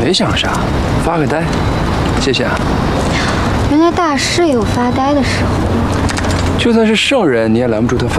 没想啥，发个呆，谢谢啊。 原来大师也有发呆的时候。 就算是圣人，你也拦不住他发。